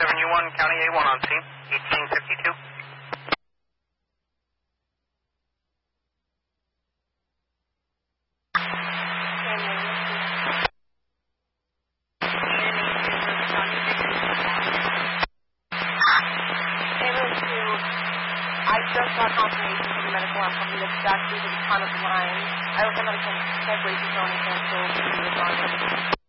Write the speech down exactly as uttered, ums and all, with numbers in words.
seven U one, County A one on scene, eighteen fifty-two. I just got confirmation from the medical arm company that's actually the ton of lines. I don't think I can separate the phone and cancel the